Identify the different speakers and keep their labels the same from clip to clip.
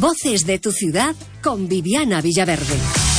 Speaker 1: Voces de tu ciudad con Viviana Villaverde.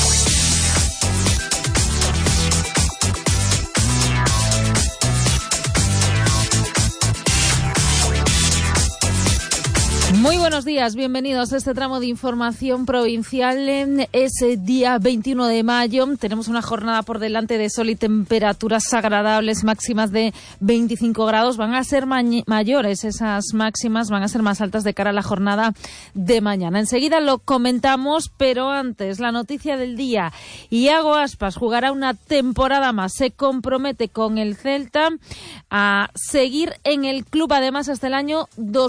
Speaker 2: Muy buenos días, bienvenidos a este tramo de información provincial. Es día 21 de mayo, tenemos una jornada por delante de sol y temperaturas agradables, máximas de 25 grados. Van a ser mayores esas máximas, van a ser más altas de cara a la jornada de mañana. Enseguida lo comentamos, pero antes, la noticia del día. Iago Aspas jugará una temporada más, se compromete con el Celta a seguir en el club, además hasta el año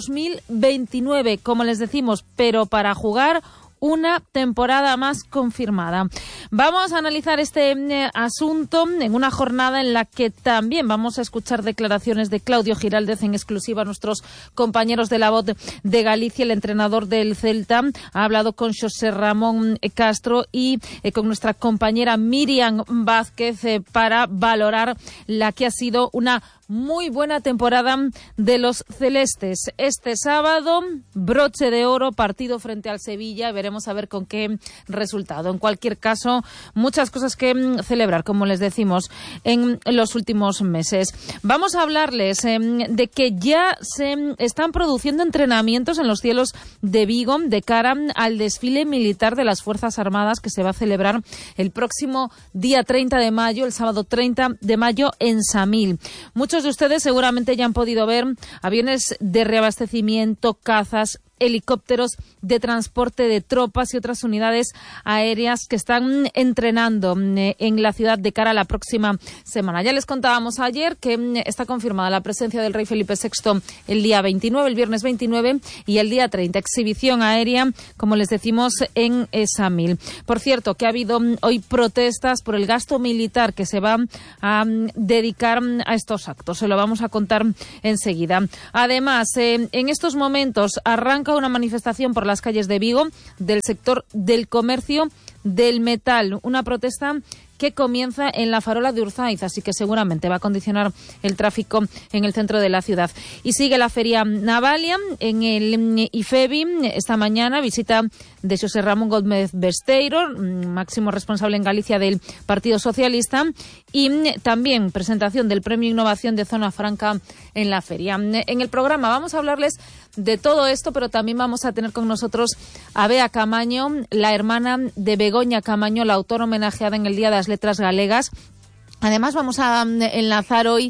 Speaker 2: 2029. Como les decimos, pero para jugar una temporada más confirmada. Vamos a analizar este asunto en una jornada en la que también vamos a escuchar declaraciones de Claudio Giraldez, en exclusiva a nuestros compañeros de La Voz de Galicia. El entrenador del Celta ha hablado con José Ramón Castro y con nuestra compañera Miriam Vázquez para valorar la que ha sido una muy buena temporada de los celestes. Este sábado, broche de oro, partido frente al Sevilla. Veremos a ver con qué resultado. En cualquier caso, muchas cosas que celebrar, como les decimos, en los últimos meses. Vamos a hablarles de que ya se están produciendo entrenamientos en los cielos de Vigo de cara al desfile militar de las Fuerzas Armadas que se va a celebrar el próximo día 30 de mayo, el sábado 30 de mayo en Samil. Muchos de ustedes seguramente ya han podido ver aviones de reabastecimiento, cazas, helicópteros de transporte de tropas y otras unidades aéreas que están entrenando en la ciudad de cara a la próxima semana. Ya les contábamos ayer que está confirmada la presencia del rey Felipe VI el día 29, el viernes 29 y el día 30. Exhibición aérea, como les decimos, en Samil. Por cierto, que ha habido hoy protestas por el gasto militar que se va a dedicar a estos actos. Se lo vamos a contar enseguida. Además, en estos momentos arranca una manifestación por las calles de Vigo del sector del comercio del metal, una protesta que comienza en la Farola de Urzaiz, así que seguramente va a condicionar el tráfico en el centro de la ciudad. Y sigue la Feria Navalia en el IFEBI esta mañana, visita de José Ramón Gómez Besteiro, máximo responsable en Galicia del Partido Socialista, y también presentación del Premio Innovación de Zona Franca en la feria. En el programa vamos a hablarles de todo esto, pero también vamos a tener con nosotros a Bea Camaño, la hermana de Begoña Camaño, la autora homenajeada en el Día de las Letras Galegas. Además, vamos a enlazar hoy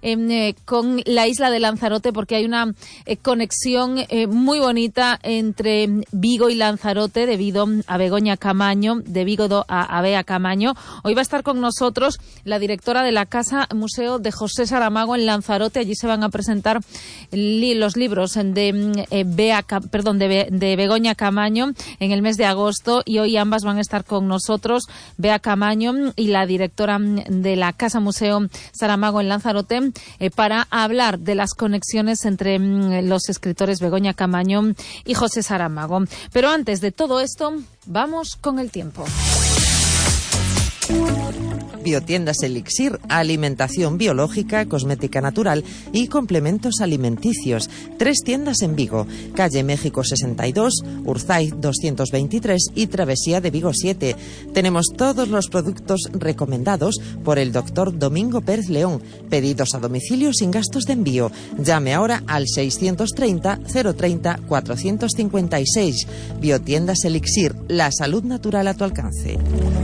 Speaker 2: con la isla de Lanzarote porque hay una conexión muy bonita entre Vigo y Lanzarote debido a Begoña Camaño, de Vigo a Bea Camaño. Hoy va a estar con nosotros la directora de la Casa Museo de José Saramago en Lanzarote. Allí se van a presentar los libros de Begoña Camaño en el mes de agosto y hoy ambas van a estar con nosotros, Bea Camaño y la directora de la Casa Museo Saramago en Lanzarote, para hablar de las conexiones entre los escritores Begoña Camaño y José Saramago. Pero antes de todo esto, vamos con el tiempo.
Speaker 3: Biotiendas Elixir, alimentación biológica, cosmética natural y complementos alimenticios. 3 tiendas en Vigo, calle México 62, Urzaiz 223 y Travesía de Vigo 7. Tenemos todos los productos recomendados por el doctor Domingo Pérez León. Pedidos a domicilio sin gastos de envío. Llame ahora al 630 030 456. Biotiendas Elixir, la salud natural a tu alcance.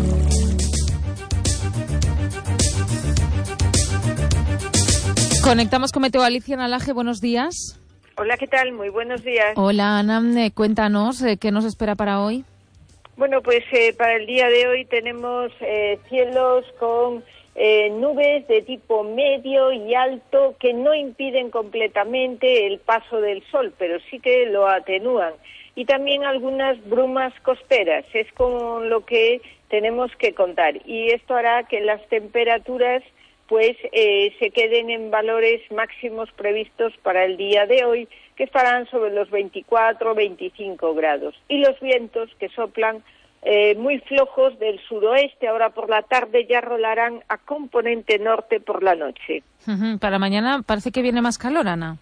Speaker 2: Conectamos con Meteo Galicia. Ana Laje, buenos días.
Speaker 4: Hola, ¿qué tal? Muy buenos días.
Speaker 2: Hola, Ana, cuéntanos qué nos espera para hoy.
Speaker 4: Bueno, pues para el día de hoy tenemos cielos con nubes de tipo medio y alto que no impiden completamente el paso del sol, pero sí que lo atenúan. Y también algunas brumas costeras, es con lo que tenemos que contar. Y esto hará que las temperaturas pues se queden en valores máximos previstos para el día de hoy, que estarán sobre los 24-25 grados. Y los vientos que soplan muy flojos del suroeste, ahora por la tarde ya rolarán a componente norte por la noche.
Speaker 2: Para mañana parece que viene más calor, Ana.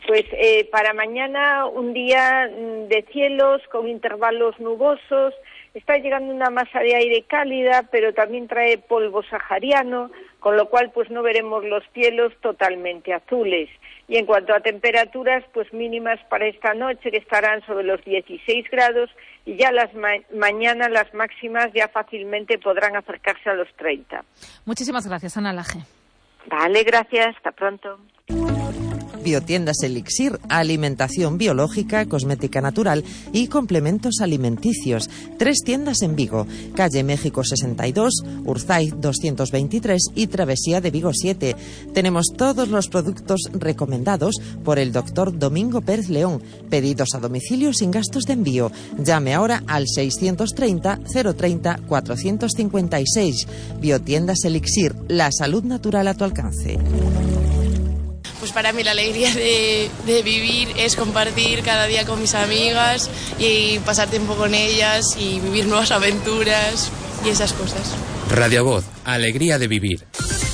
Speaker 4: Pues para mañana un día de cielos con intervalos nubosos. Está llegando una masa de aire cálida, pero también trae polvo sahariano, con lo cual pues no veremos los cielos totalmente azules. Y en cuanto a temperaturas, pues mínimas para esta noche, que estarán sobre los 16 grados, y ya mañana las máximas ya fácilmente podrán acercarse a los 30.
Speaker 2: Muchísimas gracias, Ana Laje.
Speaker 4: Vale, gracias. Hasta pronto.
Speaker 3: Biotiendas Elixir, alimentación biológica, cosmética natural y complementos alimenticios. 3 tiendas en Vigo, calle México 62, Urzaiz 223 y Travesía de Vigo 7. Tenemos todos los productos recomendados por el doctor Domingo Pérez León. Pedidos a domicilio sin gastos de envío. Llame ahora al 630 030 456. Biotiendas Elixir, la salud natural a tu alcance.
Speaker 5: Pues para mí la alegría de vivir es compartir cada día con mis amigas y pasar tiempo con ellas y vivir nuevas aventuras y esas cosas.
Speaker 6: Radio Voz, alegría de vivir.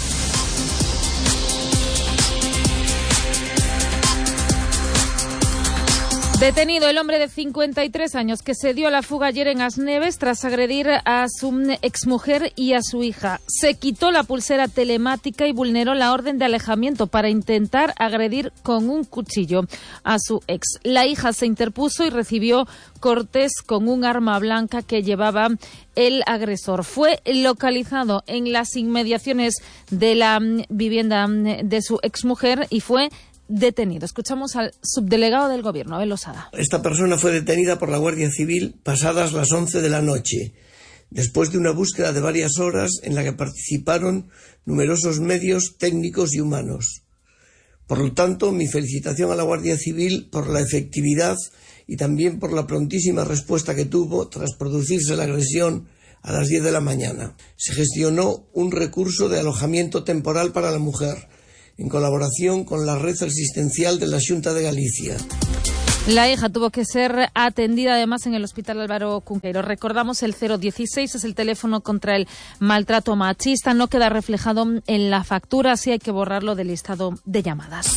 Speaker 2: Detenido el hombre de 53 años que se dio a la fuga ayer en Asneves tras agredir a su exmujer y a su hija. Se quitó la pulsera telemática y vulneró la orden de alejamiento para intentar agredir con un cuchillo a su ex. La hija se interpuso y recibió cortes con un arma blanca que llevaba el agresor. Fue localizado en las inmediaciones de la vivienda de su exmujer y fue detenido. Escuchamos al subdelegado del Gobierno, Abel Osada.
Speaker 7: Esta persona fue detenida por la Guardia Civil pasadas las 11 de la noche, después de una búsqueda de varias horas en la que participaron numerosos medios técnicos y humanos. Por lo tanto, mi felicitación a la Guardia Civil por la efectividad y también por la prontísima respuesta que tuvo tras producirse la agresión a las 10 de la mañana. Se gestionó un recurso de alojamiento temporal para la mujer, en colaboración con la red asistencial de la Xunta de Galicia.
Speaker 2: La hija tuvo que ser atendida además en el Hospital Álvaro Cunqueiro. Recordamos, el 016 es el teléfono contra el maltrato machista. No queda reflejado en la factura, así hay que borrarlo del listado de llamadas.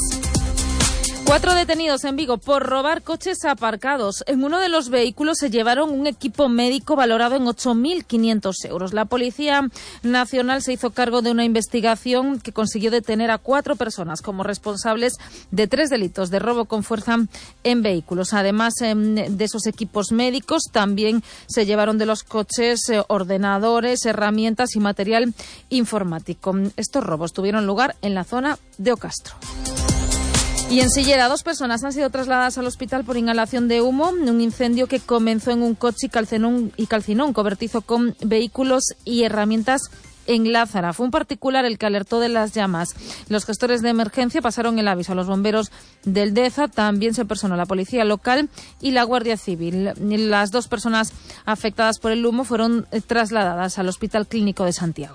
Speaker 2: 4 detenidos en Vigo por robar coches aparcados. En uno de los vehículos se llevaron un equipo médico valorado en 8.500 euros. La Policía Nacional se hizo cargo de una investigación que consiguió detener a 4 personas como responsables de 3 delitos de robo con fuerza en vehículos. Además de esos equipos médicos, también se llevaron de los coches ordenadores, herramientas y material informático. Estos robos tuvieron lugar en la zona de Ocastro. Y en Silleda, 2 personas han sido trasladadas al hospital por inhalación de humo. Un incendio que comenzó en un coche y calcinó un cobertizo con vehículos y herramientas en Lázara. Fue un particular el que alertó de las llamas. Los gestores de emergencia pasaron el aviso a los bomberos del DEZA. También se personó la policía local y la Guardia Civil. Las 2 personas afectadas por el humo fueron trasladadas al Hospital Clínico de Santiago.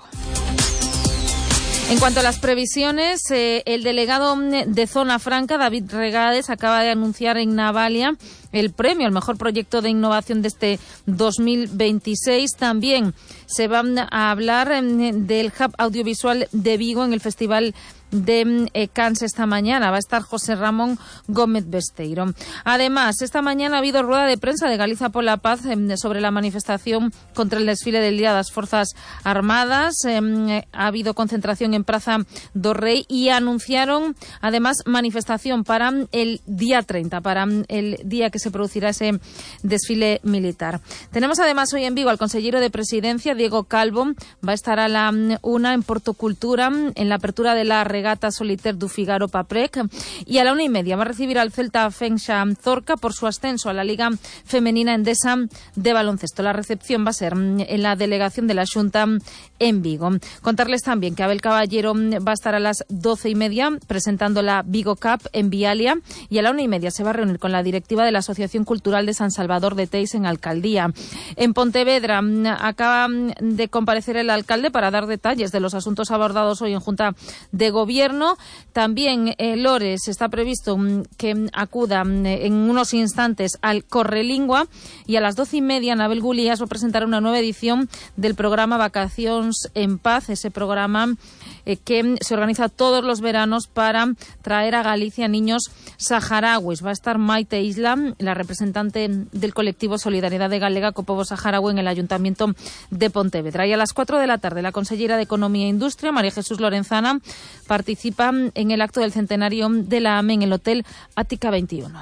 Speaker 2: En cuanto a las previsiones, el delegado de Zona Franca, David Regades, acaba de anunciar en Navalia el premio al mejor proyecto de innovación de este 2026. También se van a hablar del Hub Audiovisual de Vigo en el Festival de Cannes esta mañana. Va a estar José Ramón Gómez Besteiro. Además, esta mañana ha habido rueda de prensa de Galiza por la Paz sobre la manifestación contra el desfile del Día das Forzas Armadas. Ha habido concentración en Praza do Rei y anunciaron además manifestación para el día 30, para el día que se producirá ese desfile militar. Tenemos además hoy en Vigo al consejero de Presidencia, Diego Calvo. Va a estar a la 1 en Portocultura en la apertura de la regata Solitaire du Figaro Paprec, y a la 1:30 va a recibir al Celta Fenxa Zorca por su ascenso a la Liga Femenina Endesa de baloncesto. La recepción va a ser en la delegación de la Xunta en Vigo. Contarles también que Abel Caballero va a estar a las 12:30 presentando la Vigo Cup en Vialia, y a la 1:30 se va a reunir con la directiva de la Asociación Cultural de San Salvador de Teis en Alcaldía. En Pontevedra acaba de comparecer el alcalde para dar detalles de los asuntos abordados hoy en Junta de Gobierno Gobierno. También Lores está previsto que acuda en unos instantes al Correlingua, y a las 12:30 Anabel Gulías va a presentar una nueva edición del programa Vacaciones en Paz, ese programa que se organiza todos los veranos para traer a Galicia niños saharauis. Va a estar Maite Isla, la representante del colectivo Solidaridad de Galega co Pobo Saharaui, en el Ayuntamiento de Pontevedra. Y a las 4 de la tarde, la consellera de Economía e Industria, María Jesús Lorenzana, participa en el acto del centenario de la AME en el Hotel Ática 21.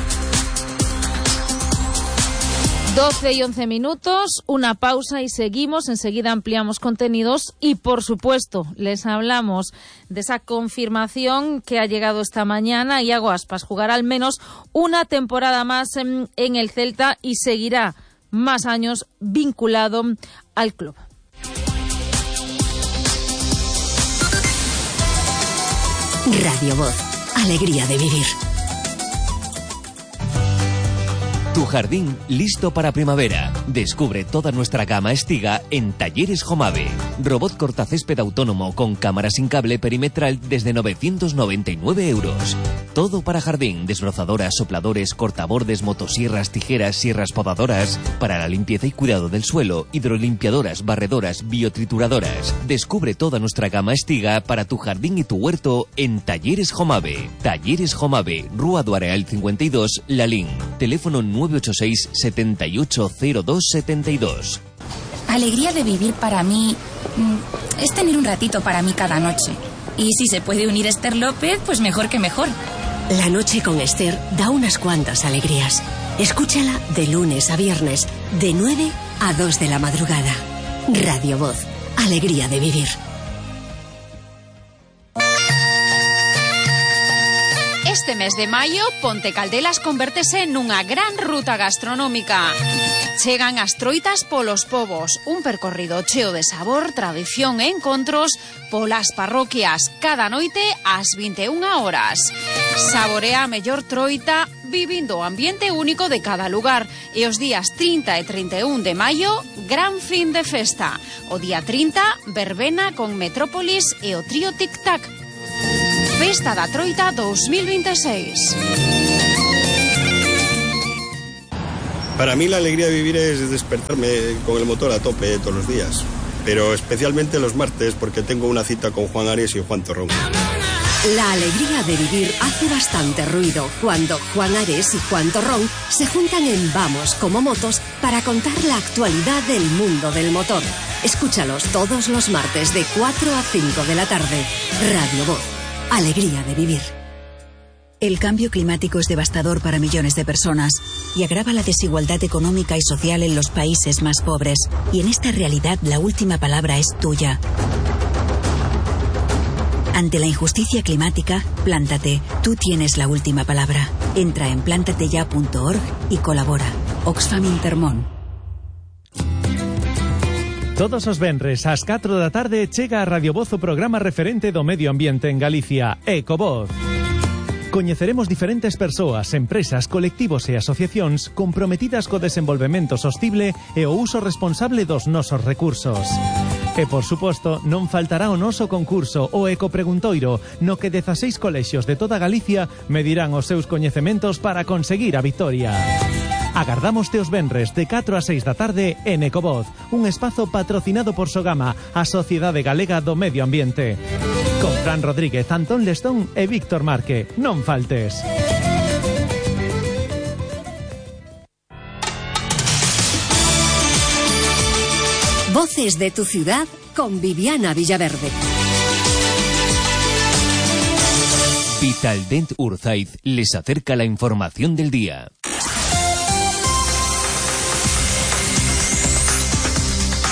Speaker 2: 12 y 11 minutos, una pausa y seguimos. Enseguida ampliamos contenidos y, por supuesto, les hablamos de esa confirmación que ha llegado esta mañana. Iago Aspas jugará al menos una temporada más en el Celta y seguirá más años vinculado al club.
Speaker 1: Radio Voz, alegría de vivir.
Speaker 8: Tu jardín listo para primavera. Descubre toda nuestra gama Estiga en Talleres Jomave. Robot cortacésped autónomo con cámara sin cable perimetral desde 999 euros. Todo para jardín, desbrozadoras, sopladores, cortabordes, motosierras, tijeras, sierras podadoras. Para la limpieza y cuidado del suelo, hidrolimpiadoras, barredoras, biotrituradoras. Descubre toda nuestra gama Estiga para tu jardín y tu huerto en Talleres Jomave. Talleres Jomave, Rúa do Areal 52, Lalín. Teléfono 986 780272.
Speaker 9: Alegría de vivir para mí es tener un ratito para mí cada noche. Y si se puede unir Esther López, pues mejor que mejor.
Speaker 1: La noche con Esther da unas cuantas alegrías. Escúchala de lunes a viernes, de 9 a 2 de la madrugada. Radio Voz, alegría de vivir.
Speaker 10: Este mes de maio, Ponte Caldelas convértese nunha gran ruta gastronómica. Chegan as Troitas polos Pobos, un percorrido cheo de sabor, tradición e encontros polas parroquias, cada noite ás 21 horas. Saborea a mellor troita vivindo o ambiente único de cada lugar. E os días 30 e 31 de maio, gran fin de festa. O día 30, verbena con Metrópolis e o trío Tic Tac. Festa da Troita 2026.
Speaker 11: Para mí la alegría de vivir es despertarme con el motor a tope todos los días, pero especialmente los martes porque tengo una cita con Juan Ares y Juan Torrón.
Speaker 1: La alegría de vivir hace bastante ruido cuando Juan Ares y Juan Torrón se juntan en Vamos como Motos para contar la actualidad del mundo del motor. Escúchalos todos los martes de 4 a 5 de la tarde. Radio Voz, alegría de vivir.
Speaker 12: El cambio climático es devastador para millones de personas y agrava la desigualdad económica y social en los países más pobres. Y en esta realidad la última palabra es tuya. Ante la injusticia climática, plántate. Tú tienes la última palabra. Entra en plantateya.org y colabora. Oxfam Intermón.
Speaker 13: Todos os venres ás 4 da tarde chega a Radio Voz o programa referente do medio ambiente en Galicia, Ecovoz. Coñeceremos diferentes persoas, empresas, colectivos e asociacións comprometidas co desenvolvemento sostible e o uso responsable dos nosos recursos. E, por suposto, non faltará o noso concurso, o Ecopreguntoiro, no que 16 colexios de toda Galicia medirán os seus coñecementos para conseguir a vitoria. Agardámoste os venres de 4 a 6 da tarde en Ecovoz, un espazo patrocinado por Sogama, a Sociedade Galega do Medio Ambiente. Con Fran Rodríguez, Antón Lestón e Víctor Marque. Non faltes.
Speaker 1: Voces de tu ciudad con Viviana Villaverde.
Speaker 8: Vitaldent Urzaiz les acerca la información del día.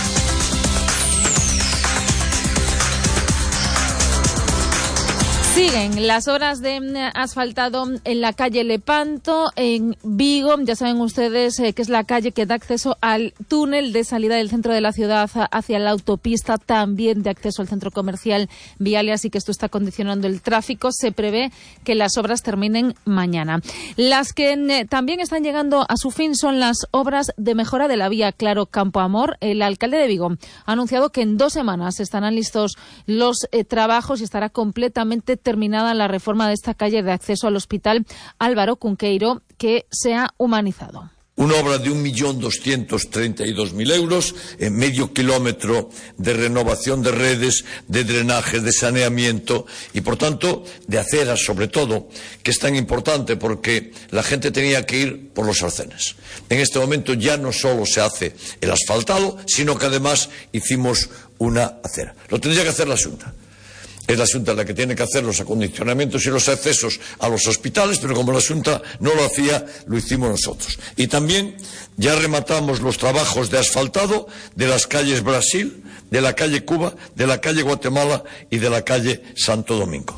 Speaker 2: Sigue Siguen las obras de asfaltado en la calle Lepanto, en Vigo. Ya saben ustedes que es la calle que da acceso al túnel de salida del centro de la ciudad hacia la autopista, también de acceso al centro comercial Vialia, así que esto está condicionando el tráfico. Se prevé que las obras terminen mañana. Las que también están llegando a su fin son las obras de mejora de la vía Claro Campo Amor. El alcalde de Vigo ha anunciado que en 2 semanas estarán listos los trabajos y estará completamente terminada la reforma de esta calle de acceso al Hospital Álvaro Cunqueiro, que se ha humanizado.
Speaker 14: Una obra de 1.232.000 euros, en medio kilómetro de renovación de redes, de drenaje, de saneamiento y, por tanto, de aceras, sobre todo, que es tan importante porque la gente tenía que ir por los arcenes. En este momento ya no solo se hace el asfaltado, sino que además hicimos una acera. Lo tendría que hacer la Xunta. Es la Xunta la que tiene que hacer los acondicionamientos y los accesos a los hospitales, pero como la Xunta no lo hacía, lo hicimos nosotros. Y también ya rematamos los trabajos de asfaltado de las calles Brasil, de la calle Cuba, de la calle Guatemala y de la calle Santo Domingo.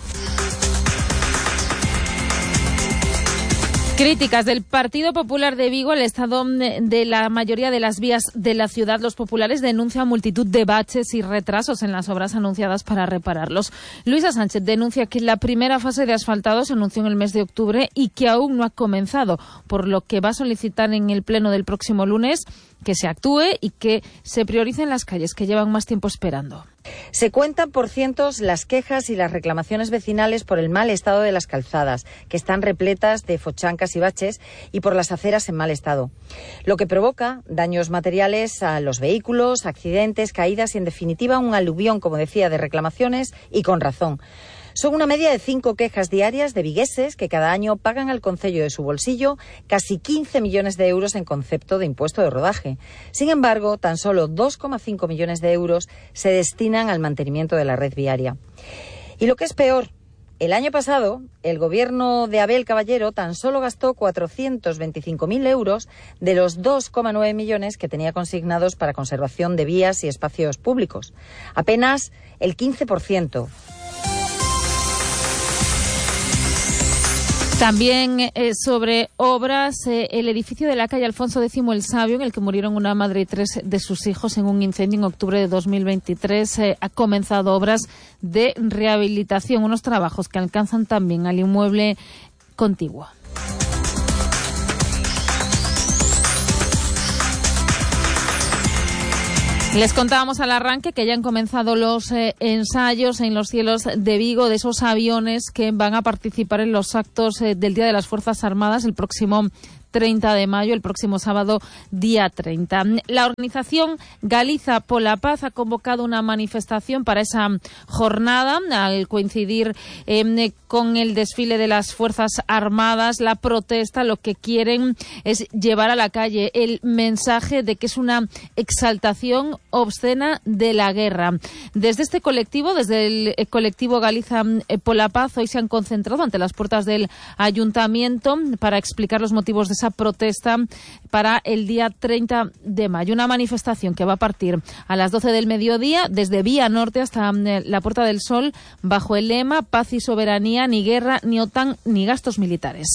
Speaker 2: Críticas del Partido Popular de Vigo al estado de la mayoría de las vías de la ciudad. Los populares denuncian multitud de baches y retrasos en las obras anunciadas para repararlos. Luisa Sánchez denuncia que la primera fase de asfaltado se anunció en el mes de octubre y que aún no ha comenzado, por lo que va a solicitar en el pleno del próximo lunes que se actúe y que se prioricen las calles que llevan más tiempo esperando.
Speaker 15: Se cuentan por cientos las quejas y las reclamaciones vecinales por el mal estado de las calzadas, que están repletas de fochancas y baches, y por las aceras en mal estado, lo que provoca daños materiales a los vehículos, accidentes, caídas y, en definitiva, un aluvión, como decía, de reclamaciones, y con razón. Son una media de 5 quejas diarias de vigueses que cada año pagan al concello de su bolsillo casi 15 millones de euros en concepto de impuesto de rodaje. Sin embargo, tan solo 2,5 millones de euros se destinan al mantenimiento de la red viaria. Y lo que es peor, el año pasado, el gobierno de Abel Caballero tan solo gastó 425.000 euros de los 2,9 millones que tenía consignados para conservación de vías y espacios públicos. Apenas el 15%.
Speaker 2: También sobre obras, el edificio de la calle Alfonso X el Sabio, en el que murieron una madre y 3 de sus hijos en un incendio en octubre de 2023, ha comenzado obras de rehabilitación, unos trabajos que alcanzan también al inmueble contiguo. Les contábamos al arranque que ya han comenzado los ensayos en los cielos de Vigo de esos aviones que van a participar en los actos del Día de las Fuerzas Armadas el próximo 30 de mayo, el próximo sábado, día 30. La organización Galiza Pola Paz ha convocado una manifestación para esa jornada al coincidir con el desfile de las Fuerzas Armadas. La protesta lo que quieren es llevar a la calle el mensaje de que es una exaltación obscena de la guerra. Desde este colectivo, desde el colectivo Galiza Pola Paz, hoy se han concentrado ante las puertas del ayuntamiento para explicar los motivos de esa protesta para el día 30 de mayo. Una manifestación que va a partir a las 12 del mediodía desde Vía Norte hasta la Puerta del Sol bajo el lema Paz y soberanía, ni guerra, ni OTAN, ni gastos militares.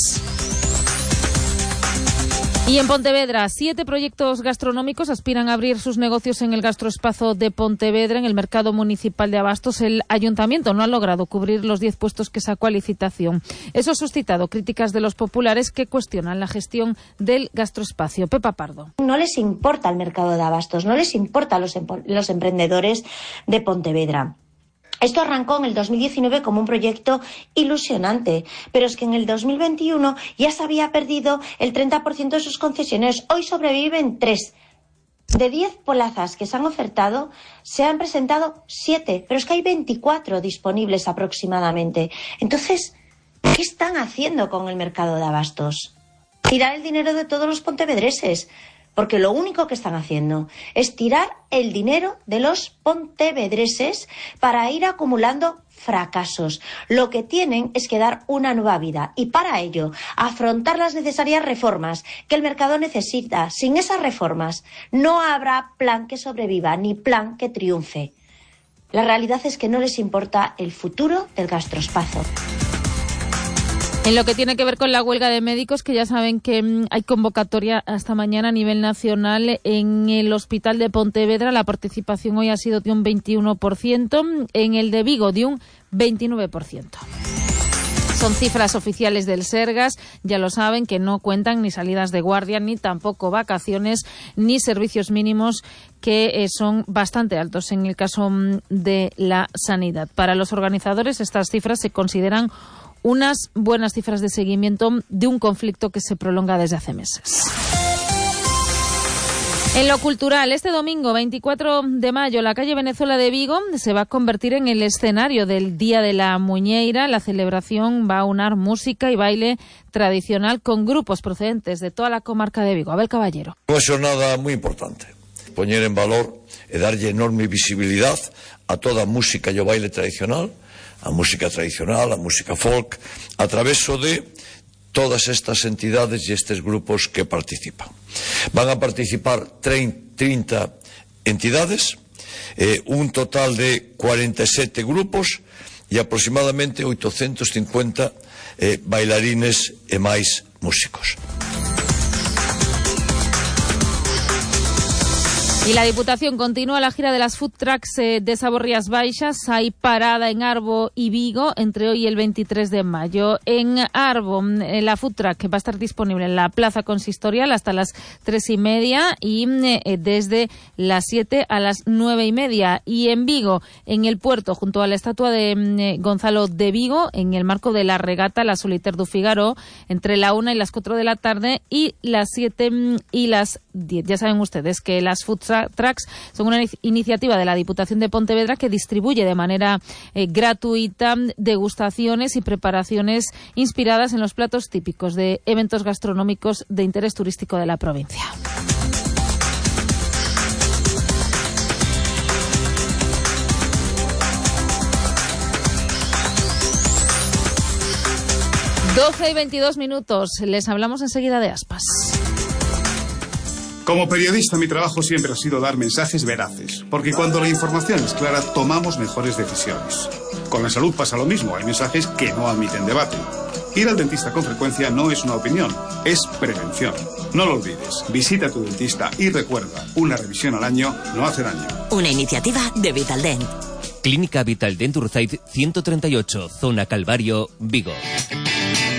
Speaker 2: Y en Pontevedra, 7 proyectos gastronómicos aspiran a abrir sus negocios en el gastroespacio de Pontevedra, en el mercado municipal de abastos. El ayuntamiento no ha logrado cubrir los 10 puestos que sacó a licitación. Eso ha suscitado críticas de los populares que cuestionan la gestión del gastroespacio. Pepa Pardo.
Speaker 16: No les importa el mercado de abastos, no les importa los emprendedores de Pontevedra. Esto arrancó en el 2019 como un proyecto ilusionante, pero es que en el 2021 ya se había perdido el 30% de sus concesionarios. Hoy sobreviven 3. De 10 plazas que se han ofertado, se han presentado 7, pero es que hay 24 disponibles aproximadamente. Entonces, ¿qué están haciendo con el mercado de abastos? Tirar el dinero de todos los pontevedreses. Porque lo único que están haciendo es tirar el dinero de los pontevedreses para ir acumulando fracasos. Lo que tienen es que dar una nueva vida y para ello afrontar las necesarias reformas que el mercado necesita. Sin esas reformas no habrá plan que sobreviva ni plan que triunfe. La realidad es que no les importa el futuro del gastroespacio.
Speaker 2: En lo que tiene que ver con la huelga de médicos, que ya saben que hay convocatoria hasta mañana a nivel nacional en el Hospital de Pontevedra, la participación hoy ha sido de un 21%, en el de Vigo de un 29%. Son cifras oficiales del Sergas, ya lo saben, que no cuentan ni salidas de guardia, ni tampoco vacaciones, ni servicios mínimos, que son bastante altos en el caso de la sanidad. Para los organizadores, estas cifras se consideran unas buenas cifras de seguimiento de un conflicto que se prolonga desde hace meses. En lo cultural, este domingo 24 de mayo, la calle Venezuela de Vigo se va a convertir en el escenario del Día de la Muñeira. La celebración va a unar música y baile tradicional con grupos procedentes de toda la comarca de Vigo. Abel Caballero.
Speaker 14: Unha xornada moi importante. Poñer en valor e darlle enorme visibilidad a toda a música e o baile tradicional, a música folk, a través de todas estas entidades e estes grupos que participan. Van a participar 30 entidades, un total de 47 grupos e aproximadamente 850 bailarines e máis músicos.
Speaker 2: Y la Diputación continúa la gira de las food trucks de Sabor Rías Baixas. Hay parada en Arbo y Vigo entre hoy y el 23 de mayo. En Arbo, la food truck va a estar disponible en la Plaza Consistorial hasta las 3:30 y desde las 7 a las 9:30. Y en Vigo, en el puerto, junto a la estatua de Gonzalo de Vigo, en el marco de la regata La Solitaire du Figaro, entre la 1 y las 4 de la tarde y las 7 y las 10. Ya saben ustedes que las food trucks son una iniciativa de la Diputación de Pontevedra que distribuye de manera gratuita degustaciones y preparaciones inspiradas en los platos típicos de eventos gastronómicos de interés turístico de la provincia. Doce y 22 minutos. Les hablamos enseguida de Aspas.
Speaker 17: Como periodista, mi trabajo siempre ha sido dar mensajes veraces, porque cuando la información es clara, tomamos mejores decisiones. Con la salud pasa lo mismo, hay mensajes que no admiten debate. Ir al dentista con frecuencia no es una opinión, es prevención. No lo olvides, visita a tu dentista y recuerda, una revisión al año no hace daño.
Speaker 18: Una iniciativa de Vitaldent.
Speaker 8: Clínica Vitaldent Urzaid 138, Zona Calvario, Vigo.